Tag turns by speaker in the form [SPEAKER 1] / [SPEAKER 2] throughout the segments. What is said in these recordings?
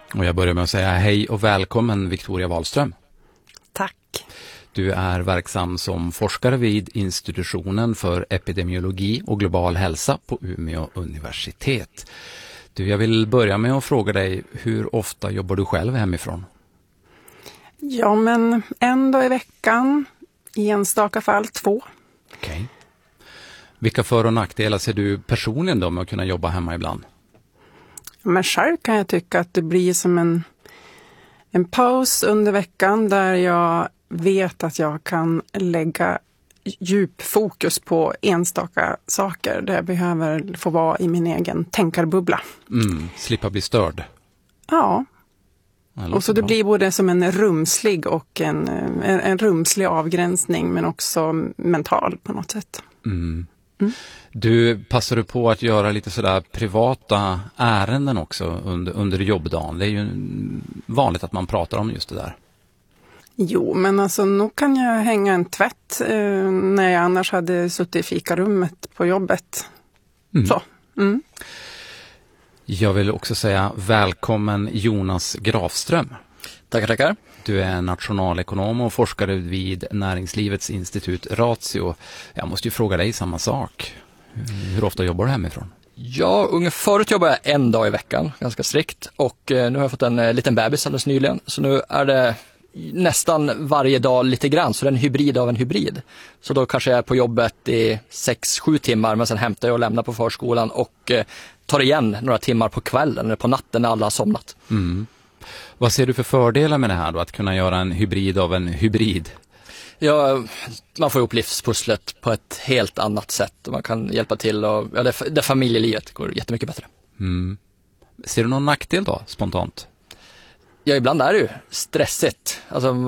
[SPEAKER 1] Och jag börjar med att säga hej och välkommen Victoria Wahlström.
[SPEAKER 2] Tack.
[SPEAKER 1] Du är verksam som forskare vid institutionen för epidemiologi och global hälsa på Umeå universitet. Jag vill börja med att fråga dig, hur ofta jobbar du själv hemifrån?
[SPEAKER 2] Ja, men en dag i veckan, i enstaka fall 2.
[SPEAKER 1] Okej. Vilka för- och nackdelar ser du personligen då med att kunna jobba hemma ibland?
[SPEAKER 2] Men själv kan jag tycka att det blir som en paus under veckan där jag vet att jag kan lägga djup fokus på enstaka saker där jag behöver få vara i min egen tänkarbubbla.
[SPEAKER 1] Slippa bli störd.
[SPEAKER 2] Ja. Och så det blir både som en rumslig och en rumslig avgränsning, men också mental på något sätt.
[SPEAKER 1] Du passar på att göra lite sådär privata ärenden också under jobbdagen. Det är ju vanligt att man pratar om just det där.
[SPEAKER 2] Jo, men alltså nog kan jag hänga en tvätt när jag annars hade suttit i fikarummet på jobbet. Så.
[SPEAKER 1] Jag vill också säga välkommen Jonas Grafström.
[SPEAKER 3] Tackar.
[SPEAKER 1] Du är nationalekonom och forskare vid Näringslivets institut Ratio. Jag måste ju fråga dig samma sak. Hur ofta jobbar du hemifrån?
[SPEAKER 3] Ja, förut jobbade jag en dag i veckan, ganska strikt. Och nu har jag fått en liten bebis alldeles nyligen. Så nu är det nästan varje dag lite grann. Så det är en hybrid av en hybrid. Så då kanske jag är på jobbet i 6-7 timmar. Men sen hämtar jag och lämnar på förskolan och tar igen några timmar på kvällen eller på natten när alla har somnat.
[SPEAKER 1] Vad ser du för fördelar med det här då? Att kunna göra en hybrid av en hybrid?
[SPEAKER 3] Ja, man får ihop livspusslet på ett helt annat sätt. Man kan hjälpa till och det familjelivet går jättemycket bättre.
[SPEAKER 1] Ser du någon nackdel då, spontant?
[SPEAKER 3] Ja, ibland är det ju stressigt.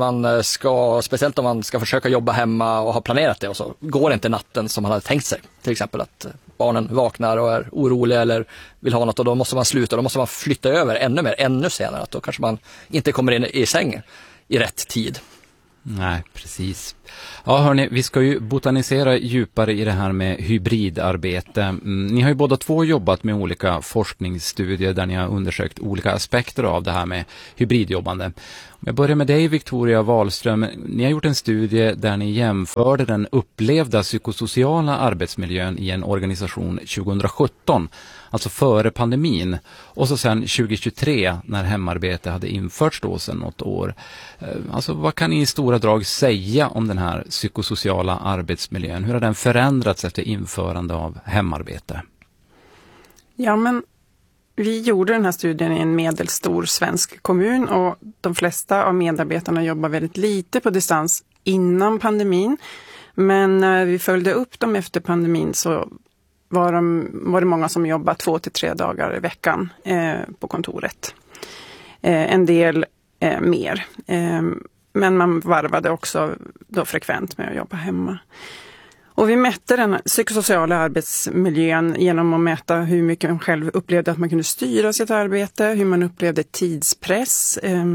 [SPEAKER 3] Alltså speciellt om man ska försöka jobba hemma och ha planerat det, och så går det inte natten som man hade tänkt sig. Till exempel att barnen vaknar och är oroliga eller vill ha något, och då måste man sluta. Då måste man flytta över ännu senare. Att då kanske man inte kommer in i säng i rätt tid.
[SPEAKER 1] Nej, precis. Ja, hörni, vi ska ju botanisera djupare i det här med hybridarbete. Ni har ju båda två jobbat med olika forskningsstudier där ni har undersökt olika aspekter av det här med hybridjobbande. Om jag börjar med dig, Victoria Wahlström. Ni har gjort en studie där ni jämförde den upplevda psykosociala arbetsmiljön i en organisation 2017, alltså före pandemin, och så sen 2023 när hemarbete hade införts då sedan något år. Alltså vad kan ni i stora drag säga om den här psykosociala arbetsmiljön? Hur har den förändrats efter införande av hemarbete?
[SPEAKER 2] Ja, men vi gjorde den här studien i en medelstor svensk kommun, och de flesta av medarbetarna jobbar väldigt lite på distans innan pandemin. Men när vi följde upp dem efter pandemin så var det många som jobbade 2 till 3 dagar i veckan på kontoret. En del mer. Men man varvade också då frekvent med att jobba hemma. Och vi mätte den psykosociala arbetsmiljön genom att mäta hur mycket man själv upplevde att man kunde styra sitt arbete, hur man upplevde tidspress,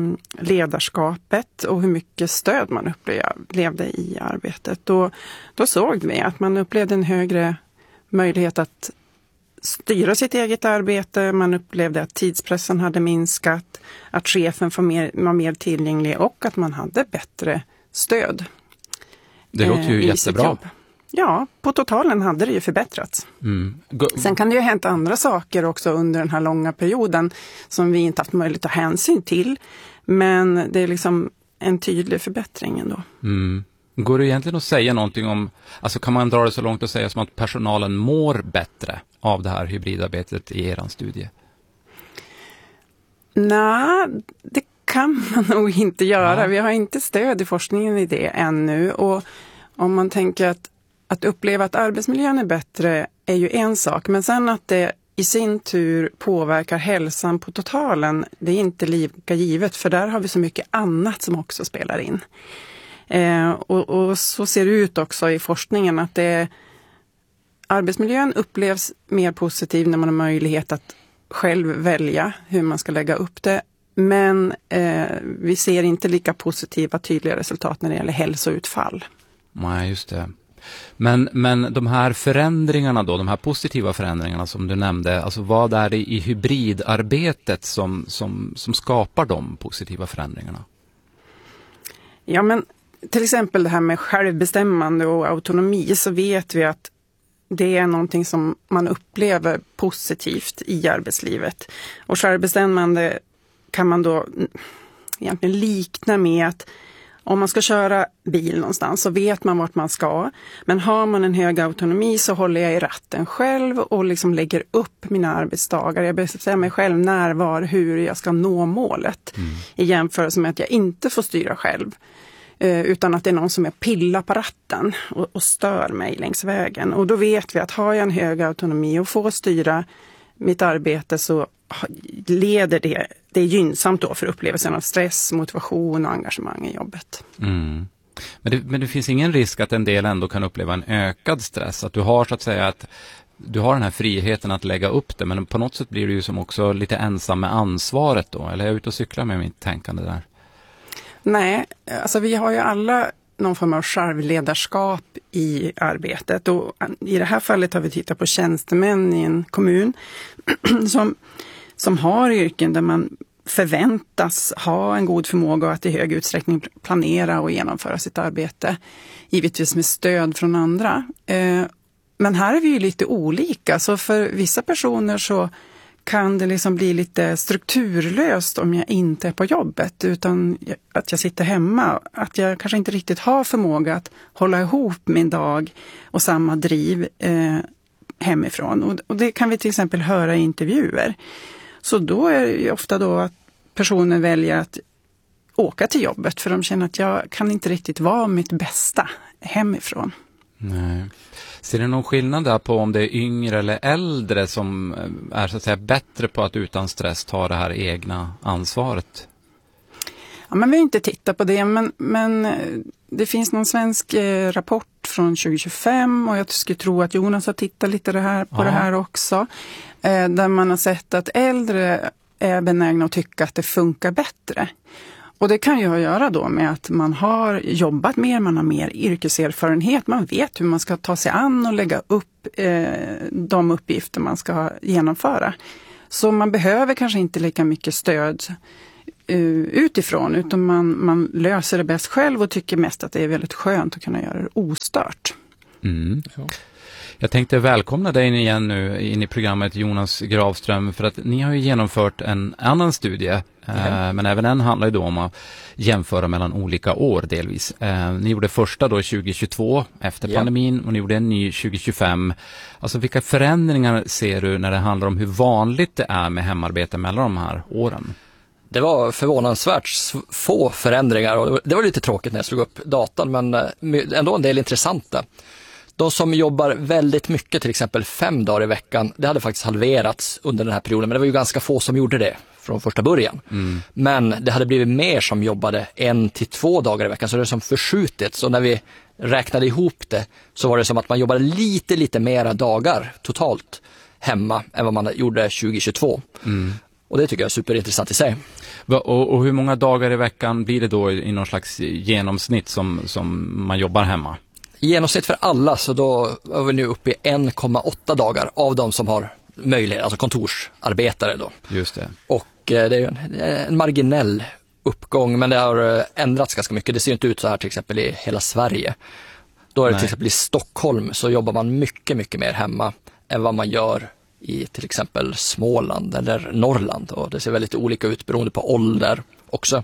[SPEAKER 2] ledarskapet och hur mycket stöd man upplevde i arbetet. Då såg vi att man upplevde en högre möjlighet att styra sitt eget arbete, man upplevde att tidspressen hade minskat, att chefen var mer tillgänglig och att man hade bättre stöd.
[SPEAKER 1] Det låter ju jättebra.
[SPEAKER 2] Ja, på totalen hade det ju förbättrats. Sen kan det ju ha hänt andra saker också under den här långa perioden som vi inte haft möjlighet att ta hänsyn till. Men det är liksom en tydlig förbättring ändå.
[SPEAKER 1] Går det egentligen att säga någonting om, alltså kan man dra det så långt att säga som att personalen mår bättre av det här hybridarbetet i er studie?
[SPEAKER 2] Nej, det kan man nog inte göra. Ja. Vi har inte stöd i forskningen i det ännu. Och om man tänker att uppleva att arbetsmiljön är bättre är ju en sak. Men sen att det i sin tur påverkar hälsan på totalen, det är inte lika givet. För där har vi så mycket annat som också spelar in. Och så ser det ut också i forskningen att arbetsmiljön upplevs mer positiv när man har möjlighet att själv välja hur man ska lägga upp det. Men vi ser inte lika positiva tydliga resultat när det gäller hälsoutfall.
[SPEAKER 1] Nej, just det. Men de här förändringarna då, de här positiva förändringarna som du nämnde, alltså vad är det i hybridarbetet som skapar de positiva förändringarna?
[SPEAKER 2] Ja, men till exempel det här med självbestämmande och autonomi, så vet vi att det är någonting som man upplever positivt i arbetslivet. Och självbestämmande kan man då egentligen likna med att om man ska köra bil någonstans så vet man vart man ska. Men har man en hög autonomi så håller jag i ratten själv och liksom lägger upp mina arbetsdagar. Jag bestämmer mig själv när, var, hur jag ska nå målet. I jämförelse med att jag inte får styra själv. Utan att det är någon som är pillar på ratten och stör mig längs vägen. Och då vet vi att har jag en hög autonomi och får styra mitt arbete så leder det är gynnsamt då för upplevelsen av stress, motivation och engagemang i jobbet.
[SPEAKER 1] Mm. Men det finns ingen risk att en del ändå kan uppleva en ökad stress? Att du har så att säga att du har den här friheten att lägga upp det, men på något sätt blir du ju som också lite ensam med ansvaret då? Eller är jag ute och cyklar med mitt tänkande där? Nej,
[SPEAKER 2] alltså vi har ju alla någon form av självledarskap i arbetet, och i det här fallet har vi tittat på tjänstemän i en kommun som har yrken där man förväntas ha en god förmåga att i hög utsträckning planera och genomföra sitt arbete, givetvis med stöd från andra. Men här är vi ju lite olika, så för vissa personer så kan det liksom bli lite strukturlöst om jag inte är på jobbet, utan att jag sitter hemma. Att jag kanske inte riktigt har förmåga att hålla ihop min dag och samma driv hemifrån. Och det kan vi till exempel höra i intervjuer. Så då är det ofta då att personen väljer att åka till jobbet för de känner att jag kan inte riktigt vara mitt bästa hemifrån.
[SPEAKER 1] Nej. Ser du någon skillnad där på om det är yngre eller äldre som är så att säga bättre på att utan stress ta det här egna ansvaret?
[SPEAKER 2] Ja, men vi har inte tittat på det, men det finns någon svensk rapport från 2025 och jag skulle tro att Jonas har tittat lite på det här också. Där man har sett att äldre är benägna att tycka att det funkar bättre. Och det kan ju ha att göra då med att man har jobbat mer, man har mer yrkeserfarenhet, man vet hur man ska ta sig an och lägga upp de uppgifter man ska genomföra. Så man behöver kanske inte lika mycket stöd utifrån, utan man löser det bäst själv och tycker mest att det är väldigt skönt att kunna göra det ostört.
[SPEAKER 1] Mm. Ja. Jag tänkte välkomna dig igen nu in i programmet, Jonas Gravström, för att ni har ju genomfört en annan studie, men även den handlar ju då om att jämföra mellan olika år delvis. Ni gjorde första då 2022 efter pandemin och ni gjorde en ny 2025. Alltså vilka förändringar ser du när det handlar om hur vanligt det är med hemarbete mellan de här åren?
[SPEAKER 3] Det var förvånansvärt få förändringar och det var lite tråkigt när jag slog upp datan, men ändå en del intressanta. De som jobbar väldigt mycket, till exempel 5 dagar i veckan, det hade faktiskt halverats under den här perioden. Men det var ju ganska få som gjorde det från första början. Men det hade blivit mer som jobbade 1 till 2 dagar i veckan, så det är som förskjutet. Så när vi räknade ihop det så var det som att man jobbade lite mera dagar totalt hemma än vad man gjorde 2022. Och det tycker jag är superintressant i sig.
[SPEAKER 1] Och hur många dagar i veckan blir det då i någon slags genomsnitt som man jobbar hemma?
[SPEAKER 3] I genomsnitt för alla, så då är vi nu uppe i 1,8 dagar av de som har möjlighet, alltså kontorsarbetare då.
[SPEAKER 1] Just det.
[SPEAKER 3] Och det är en marginell uppgång, men det har ändrats ganska mycket. Det ser inte ut så här till exempel i hela Sverige. Då är det till exempel i Stockholm så jobbar man mycket mer hemma än vad man gör i till exempel Småland eller Norrland. Och det ser väldigt olika ut beroende på ålder också.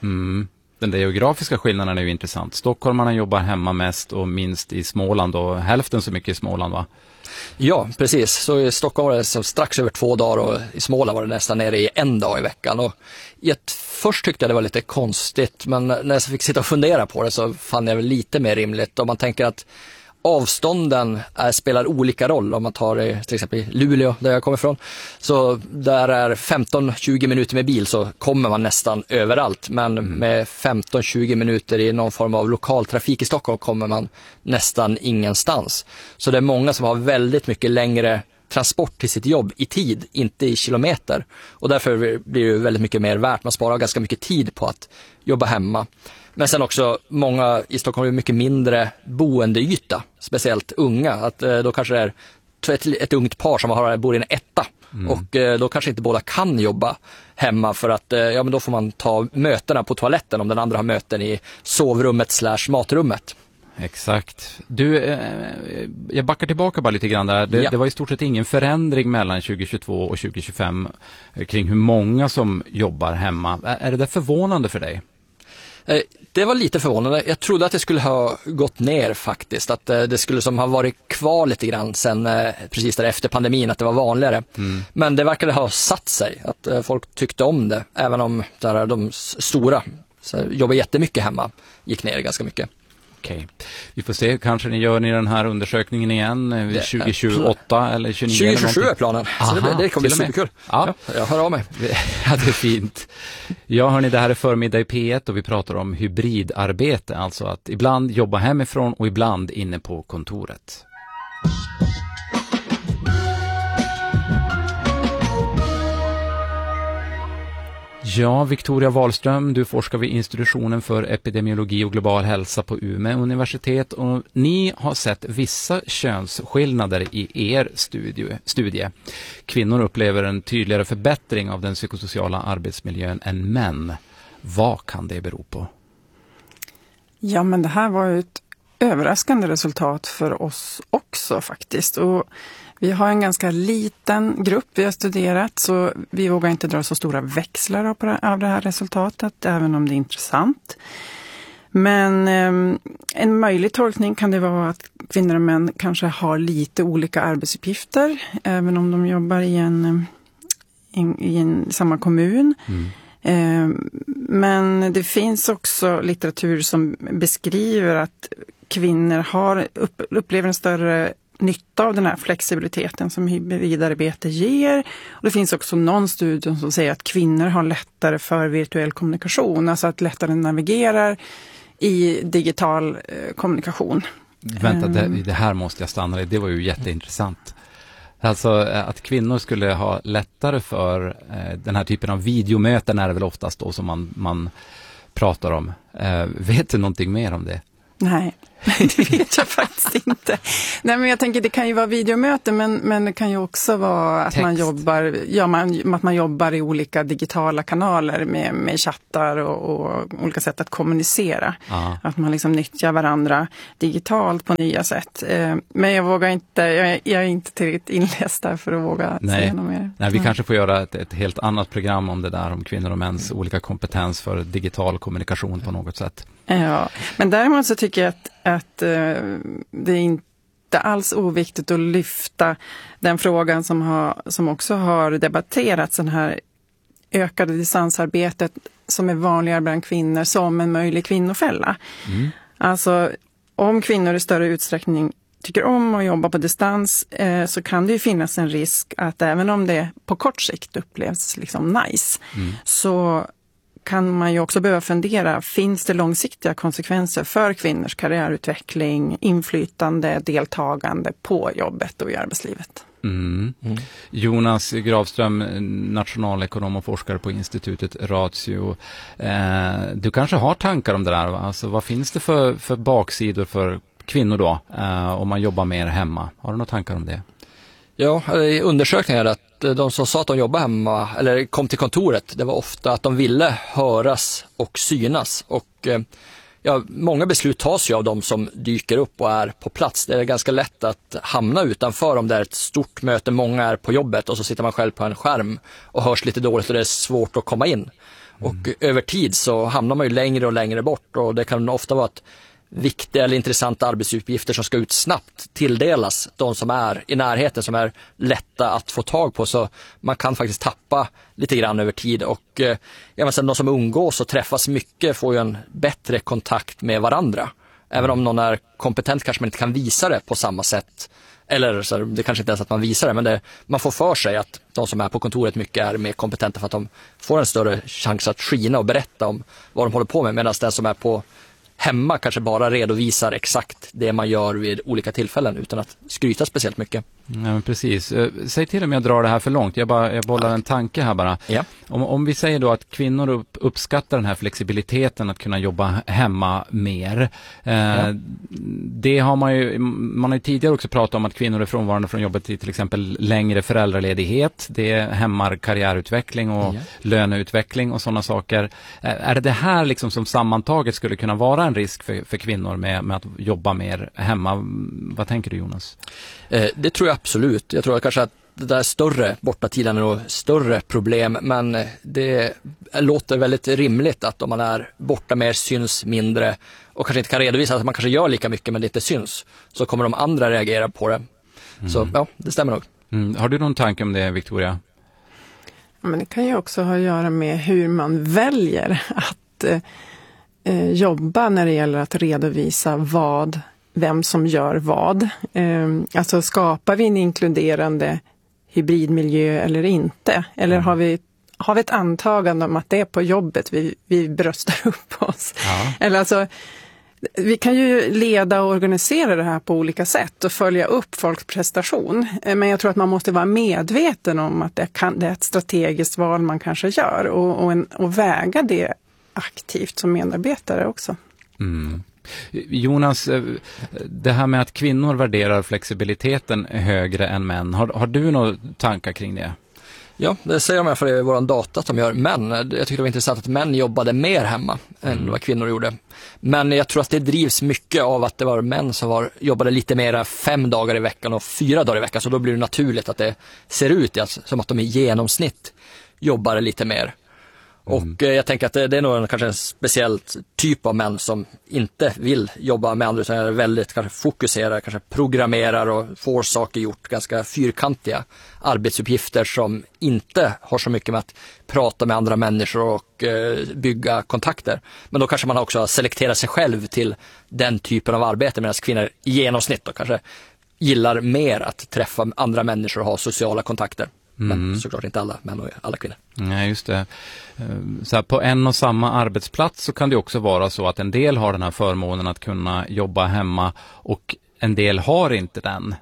[SPEAKER 1] Den där geografiska skillnaden är ju intressant. Stockholmarna jobbar hemma mest och minst i Småland, och hälften så mycket i Småland, va?
[SPEAKER 3] Ja, precis. Så i Stockholm var det så strax över 2 dagar och i Småland var det nästan nere i 1 dag i veckan. Och först tyckte jag det var lite konstigt, men när jag fick sitta och fundera på det så fann jag väl lite mer rimligt. Om man tänker att avstånden spelar olika roll. Om man tar till exempel Luleå där jag kommer ifrån, så där är 15-20 minuter med bil så kommer man nästan överallt, men med 15-20 minuter i någon form av lokaltrafik i Stockholm kommer man nästan ingenstans. Så det är många som har väldigt mycket längre transport till sitt jobb i tid, inte i kilometer. Och därför blir det väldigt mycket mer värt. Man sparar ganska mycket tid på att jobba hemma. Men sen också, många i Stockholm har mycket mindre boendeyta, speciellt unga. Att då kanske det är ett ungt par som bor i en etta. Och då kanske inte båda kan jobba hemma för att men då får man ta mötena på toaletten om den andra har möten i sovrummet / matrummet.
[SPEAKER 1] Exakt. Du, jag backar tillbaka bara lite grann där. Det var i stort sett ingen förändring mellan 2022 och 2025 kring hur många som jobbar hemma. Är det där förvånande för dig?
[SPEAKER 3] Det var lite förvånande. Jag trodde att det skulle ha gått ner faktiskt. Att det skulle som ha varit kvar lite grann sen precis där efter pandemin, att det var vanligare. Men det verkade ha satt sig. Att folk tyckte om det. Även om där de stora jobbar jättemycket hemma gick ner ganska mycket.
[SPEAKER 1] Okej. Vi får se, kanske ni gör den här undersökningen igen 2028 eller 2029.
[SPEAKER 3] 2027 är planen. Så det kommer bli superkul.
[SPEAKER 1] Ja.
[SPEAKER 3] Jag hör av mig.
[SPEAKER 1] Ja, det är fint. Ja, hörni, det här är förmiddag i P1 och vi pratar om hybridarbete. Alltså att ibland jobba hemifrån och ibland inne på kontoret. Ja, Victoria Wahlström, du forskar vid institutionen för epidemiologi och global hälsa på Umeå universitet och ni har sett vissa könsskillnader i er studie. Kvinnor upplever en tydligare förbättring av den psykosociala arbetsmiljön än män. Vad kan det bero på?
[SPEAKER 2] Ja, men det här var ju ett överraskande resultat för oss också faktiskt. Och vi har en ganska liten grupp vi har studerat, så vi vågar inte dra så stora växlar av det här resultatet, även om det är intressant. Men en möjlig tolkning kan det vara att kvinnor och män kanske har lite olika arbetsuppgifter, även om de jobbar i samma kommun. Men det finns också litteratur som beskriver att kvinnor upplever en större nytta av den här flexibiliteten som hybridarbete ger. Och det finns också någon studie som säger att kvinnor har lättare för virtuell kommunikation, alltså att lättare navigerar i digital kommunikation.
[SPEAKER 1] Vänta, det här måste jag stanna i. Det var ju jätteintressant. Alltså att kvinnor skulle ha lättare för den här typen av videomöten är det väl oftast då som man pratar om. Vet du någonting mer om det?
[SPEAKER 2] Nej, det vet jag faktiskt inte. Nej, men jag tänker det kan ju vara videomöten, men det kan ju också vara att man jobbar i olika digitala kanaler med chattar och olika sätt att kommunicera. Att man liksom nyttjar varandra digitalt på nya sätt. Men jag vågar inte, jag är inte tillräckligt inläst där för att våga säga något mer.
[SPEAKER 1] Nej, vi kanske får göra ett helt annat program om det där, om kvinnor och mäns olika kompetens för digital kommunikation på något sätt. Ja,
[SPEAKER 2] men däremot så tycker jag att det är inte alls oviktigt att lyfta den frågan som också har debatterats, den här ökade distansarbetet som är vanligare bland kvinnor som en möjlig kvinnofälla. Alltså om kvinnor i större utsträckning tycker om att jobba på distans så kan det ju finnas en risk att även om det på kort sikt upplevs liksom nice så kan man ju också behöva fundera, finns det långsiktiga konsekvenser för kvinnors karriärutveckling, inflytande, deltagande på jobbet och i arbetslivet?
[SPEAKER 1] Jonas Gravström, nationalekonom och forskare på institutet Ratio. Du kanske har tankar om det där, va? Alltså, vad finns det för baksidor för kvinnor då om man jobbar mer hemma? Har du några tankar om det?
[SPEAKER 3] Ja, i undersökningar att de som sa att de jobbar hemma eller kom till kontoret, det var ofta att de ville höras och synas. Och många beslut tas ju av de som dyker upp och är på plats. Det är ganska lätt att hamna utanför om det är ett stort möte, många är på jobbet och så sitter man själv på en skärm och hörs lite dåligt och det är svårt att komma in. Och över tid så hamnar man ju längre och längre bort och det kan ofta vara att viktiga eller intressanta arbetsuppgifter som ska ut snabbt tilldelas de som är i närheten, som är lätta att få tag på, så man kan faktiskt tappa lite grann över tid. Och sen de som umgås och träffas mycket får ju en bättre kontakt med varandra. Även om någon är kompetent kanske man inte kan visa det på samma sätt, eller så det kanske inte ens att man visar det, men man får för sig att de som är på kontoret mycket är mer kompetenta för att de får en större chans att skina och berätta om vad de håller på med, medan den som är på hemma kanske bara redovisar exakt det man gör vid olika tillfällen utan att skryta speciellt mycket.
[SPEAKER 1] Ja, men precis. Säg till om jag drar det här för långt. Jag bollar en tanke här bara.
[SPEAKER 3] Ja.
[SPEAKER 1] Om vi säger då att kvinnor uppskattar den här flexibiliteten att kunna jobba hemma mer. Det har man har ju tidigare också pratat om att kvinnor är frånvarande från jobbet i till exempel längre föräldraledighet. Det hämmar karriärutveckling och löneutveckling och sådana saker. Är det här liksom som sammantaget skulle kunna vara en risk för kvinnor med att jobba mer hemma? Vad tänker du, Jonas?
[SPEAKER 3] Det tror jag absolut. Jag tror kanske att det där större bortatiden är nog större problem, men det låter väldigt rimligt att om man är borta mer, syns mindre och kanske inte kan redovisa att man kanske gör lika mycket men det inte syns, så kommer de andra reagera på det. Så ja, det stämmer nog.
[SPEAKER 1] Har du någon tanke om det, Victoria?
[SPEAKER 2] Ja, men det kan ju också ha att göra med hur man väljer att jobba när det gäller att redovisa vem som gör vad. Alltså skapar vi en inkluderande hybridmiljö eller inte? Eller har vi ett antagande om att det är på jobbet vi bröstar upp oss? Ja. Eller alltså, vi kan ju leda och organisera det här på olika sätt och följa upp folks prestation. Men jag tror att man måste vara medveten om att det är ett strategiskt val man kanske gör och väga det aktivt som medarbetare också. Mm.
[SPEAKER 1] Jonas, det här med att kvinnor värderar flexibiliteten högre än män, har du några tankar kring det?
[SPEAKER 3] Ja, det säger de för det är vår data som gör män. Jag tycker det var intressant att män jobbade mer hemma än vad kvinnor gjorde. Men jag tror att det drivs mycket av att det var män som jobbade lite mer 5 dagar i veckan och 4 dagar i veckan. Så då blir det naturligt att det ser ut som att de i genomsnitt jobbar lite mer. Och jag tänker att det är nog kanske en speciell typ av män som inte vill jobba med andra utan är väldigt kanske fokuserar, kanske programmerar och får saker gjort, ganska fyrkantiga arbetsuppgifter som inte har så mycket med att prata med andra människor och bygga kontakter. Men då kanske man också selekterar sig själv till den typen av arbete medan kvinnor i genomsnitt då kanske gillar mer att träffa andra människor och ha sociala kontakter. Men såklart inte alla män och alla kvinnor.
[SPEAKER 1] Nej, just det. Så här, på en och samma arbetsplats så kan det också vara så att en del har den här förmånen att kunna jobba hemma och en del har inte den.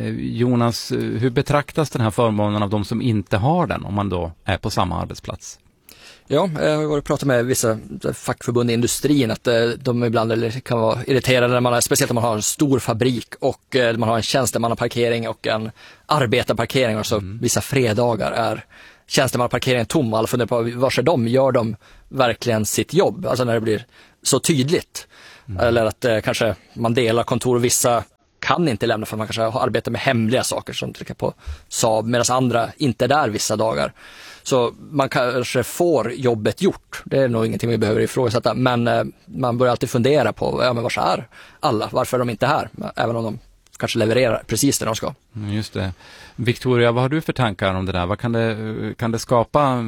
[SPEAKER 1] Jonas, hur betraktas den här förmånen av de som inte har den om man då är på samma arbetsplats?
[SPEAKER 3] Ja, jag har varit och pratat med vissa fackförbund i industrin att de ibland kan vara irriterade när speciellt om man har en stor fabrik och man har en tjänstemannaparkering och en arbetarparkering och så vissa fredagar är tjänstemannaparkeringen tom. Alla funderar på varför gör de verkligen sitt jobb? Alltså när det blir så tydligt. Eller att kanske man delar kontor och vissa kan inte lämna för att man kanske arbetar med hemliga saker som trycker på Saab medan andra inte är där vissa dagar. Så man kanske får jobbet gjort. Det är nog ingenting vi behöver ifrågasätta. Men man börjar alltid fundera på men var är alla? Varför är de inte här? Även om de kanske levererar precis det de ska.
[SPEAKER 1] Just det. Victoria, vad har du för tankar om det där? Vad kan det skapa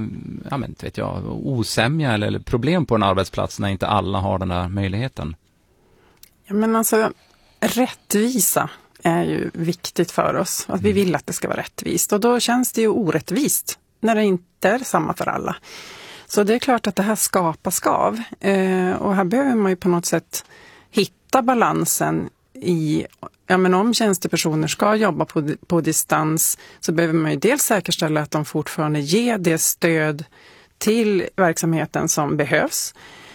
[SPEAKER 1] osämja eller problem på en arbetsplats när inte alla har den där möjligheten?
[SPEAKER 2] Ja, men alltså rättvisa är ju viktigt för oss. Att vi vill att det ska vara rättvist. Och då känns det ju orättvist när det inte är samma för alla. Så det är klart att det här skapar skav. Och här behöver man ju på något sätt hitta balansen i, om tjänstepersoner ska jobba på distans så behöver man ju dels säkerställa att de fortfarande ger det stöd till verksamheten som behövs.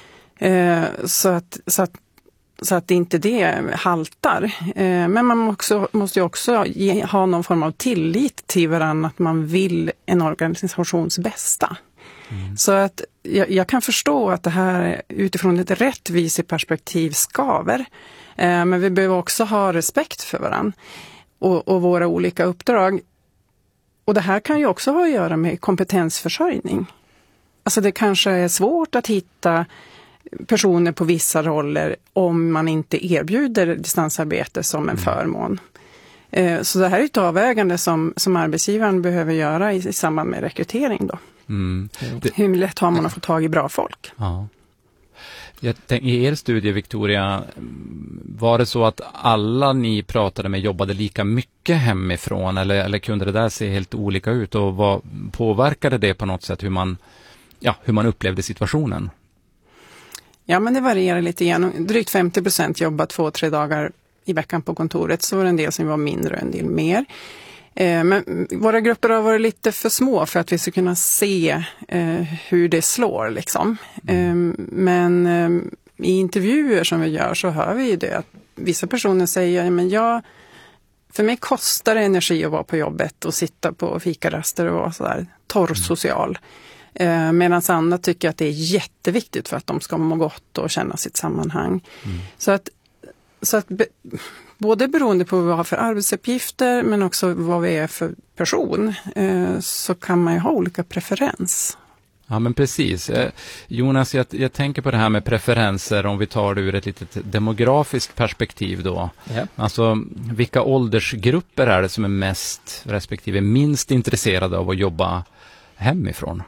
[SPEAKER 2] Så att inte det haltar. Men man måste ju också ha någon form av tillit till varandra att man vill en organisations bästa. Så att jag kan förstå att det här utifrån ett rättviseperspektiv skaver. Men vi behöver också ha respekt för varandra och våra olika uppdrag. Och det här kan ju också ha att göra med kompetensförsörjning. Alltså det kanske är svårt att hitta personer på vissa roller om man inte erbjuder distansarbete som en förmån. Så det här är ett avvägande som arbetsgivaren behöver göra i samband med rekrytering då. Hur lätt har man att få tag i bra folk?
[SPEAKER 1] Ja. I er studie, Victoria, var det så att alla ni pratade med jobbade lika mycket hemifrån eller kunde det där se helt olika ut och vad påverkade det på något sätt hur man upplevde situationen?
[SPEAKER 2] Ja, men det varierar lite grann. Drygt 50% jobbar 2-3 dagar i veckan på kontoret, så var det en del som var mindre och en del mer. Men våra grupper har varit lite för små för att vi ska kunna se hur det slår liksom. Men i intervjuer som vi gör så hör vi ju det att vissa personer säger, men för mig kostar det energi att vara på jobbet och sitta på fikaraster och vara sådär torrsocial. Medan andra tycker att det är jätteviktigt för att de ska må gott och känna sitt sammanhang. Så att både beroende på vad vi har för arbetsuppgifter men också vad vi är för person så kan man ju ha olika preferens.
[SPEAKER 1] Ja, men precis. Jonas, jag tänker på det här med preferenser om vi tar det ur ett litet demografiskt perspektiv då. Ja. Alltså, vilka åldersgrupper är det som är mest respektive minst intresserade av att jobba hemifrån?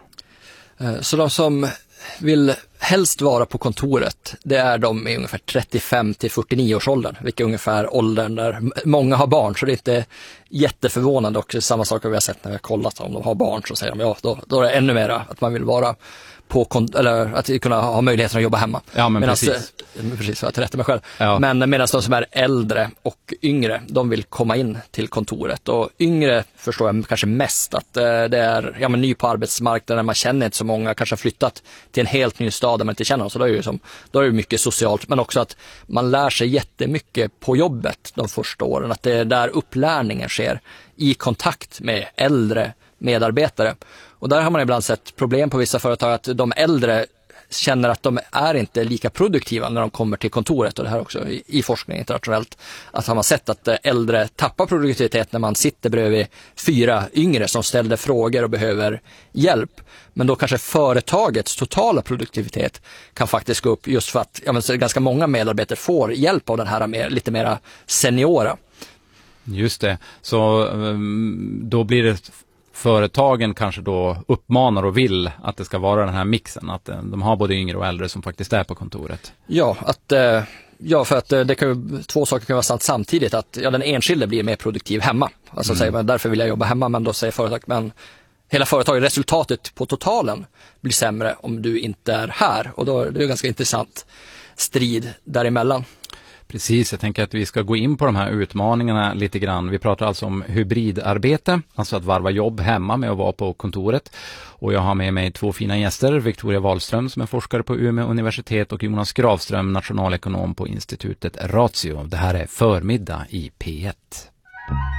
[SPEAKER 3] Så de som vill helst vara på kontoret, det är de i ungefär 35 till 49 års åldern, vilket är ungefär åldern där många har barn, så det är inte jätteförvånande. Och samma sak har vi har sett när vi har kollat om de har barn, så säger de då är det ännu mer att man vill vara eller att kunna ha möjligheten att jobba hemma.
[SPEAKER 1] Ja, men precis.
[SPEAKER 3] Precis, så jag rättar mig själv.
[SPEAKER 1] Ja.
[SPEAKER 3] Men medan de som är äldre och yngre, de vill komma in till kontoret. Och yngre förstår jag kanske mest att det är ny på arbetsmarknaden, man känner inte så många, kanske har flyttat till en helt ny stad där man inte känner dem. Så då är det mycket socialt, men också att man lär sig jättemycket på jobbet de första åren. Att det är där upplärningen sker, i kontakt med äldre medarbetare. Och där har man ibland sett problem på vissa företag att de äldre känner att de är inte lika produktiva när de kommer till kontoret, och det här också i forskning internationellt, att har man sett att äldre tappar produktivitet när man sitter bredvid 4 yngre som ställer frågor och behöver hjälp. Men då kanske företagets totala produktivitet kan faktiskt gå upp just för att ganska många medarbetare får hjälp av den här lite mera seniora.
[SPEAKER 1] Just det, så då blir det företagen kanske då uppmanar och vill att det ska vara den här mixen, att de har både yngre och äldre som faktiskt är på kontoret.
[SPEAKER 3] Ja, för att det kan ju, 2 saker kan vara sant samtidigt, att den enskilde blir mer produktiv hemma. Alltså säger man, därför vill jag jobba hemma, men då säger företaget, men hela företaget, resultatet på totalen blir sämre om du inte är här, och då är det en ganska intressant strid däremellan.
[SPEAKER 1] Precis, jag tänker att vi ska gå in på de här utmaningarna lite grann. Vi pratar alltså om hybridarbete, alltså att varva jobb hemma med att vara på kontoret. Och jag har med mig 2 fina gäster, Victoria Wahlström som är forskare på Umeå universitet och Jonas Gravström, nationalekonom på institutet Ratio. Det här är Förmiddag i P1.